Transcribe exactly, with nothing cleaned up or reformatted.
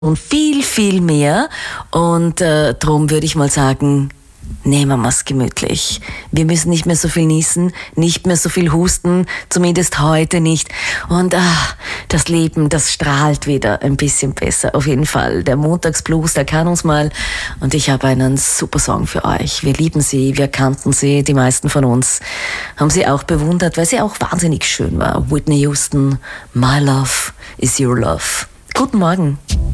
und viel, viel mehr. Und äh, darum würde ich mal sagen, nehmen wir es gemütlich. Wir müssen nicht mehr so viel niesen, nicht mehr so viel husten, zumindest heute nicht. Und ah, das Leben, das strahlt wieder ein bisschen besser, auf jeden Fall. Der Montagsblues, der kann uns mal. Und ich habe einen super Song für euch. Wir lieben sie, wir kannten sie, die meisten von uns haben sie auch bewundert, weil sie auch wahnsinnig schön war. Whitney Houston, My Love is Your Love. Guten Morgen.